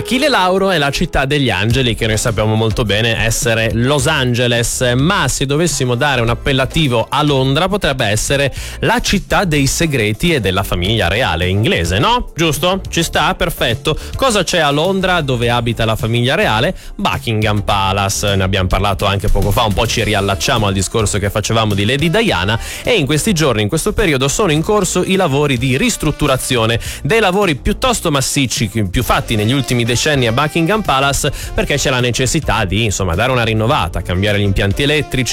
Achille Lauro è la città degli angeli, che noi sappiamo molto bene essere Los Angeles, ma se dovessimo dare un appellativo a Londra potrebbe essere la città dei segreti e della famiglia reale inglese, no? Giusto? Ci sta? Perfetto. Cosa c'è a Londra dove abita la famiglia reale? Buckingham Palace, ne abbiamo parlato anche poco fa, un po' ci riallacciamo al discorso che facevamo di Lady Diana, e in questi giorni, in questo periodo, sono in corso i lavori di ristrutturazione, dei lavori piuttosto massicci, più fatti negli ultimi decenni a Buckingham Palace, perché c'è la necessità di, insomma, dare una rinnovata, cambiare gli impianti elettrici,